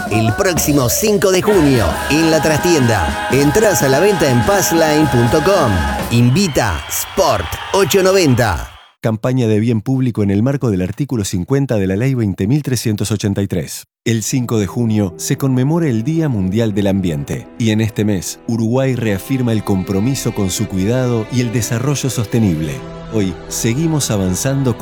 el próximo 5 de junio en la trastienda. Entrás a la venta en passline.com. Invita Sport 890. Campaña de bien público en el marco del artículo 50 de la Ley 20.383. El 5 de junio se conmemora el Día Mundial del Ambiente y en este mes Uruguay reafirma el compromiso con su cuidado y el desarrollo sostenible. Hoy seguimos avanzando